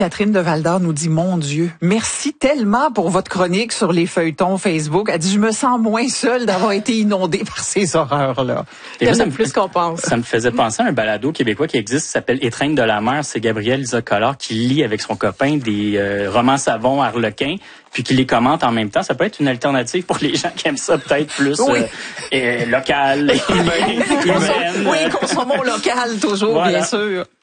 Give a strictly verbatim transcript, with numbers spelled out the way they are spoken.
Catherine de Val-d'Or nous dit, mon Dieu, merci tellement pour votre chronique sur les feuilletons Facebook. Elle dit, je me sens moins seule d'avoir été inondée par ces horreurs-là. Et moi, ça me, plus qu'on pense. Ça me faisait penser à un balado québécois qui existe, qui s'appelle Étreinte de la mer. C'est Gabriel Isocolor qui lit avec son copain des euh, romans savons harlequins, puis qui les commente en même temps. Ça peut être une alternative pour les gens qui aiment ça peut-être plus oui. euh, euh, local, humain, humaine. Oui, consommons local toujours, voilà. Bien sûr.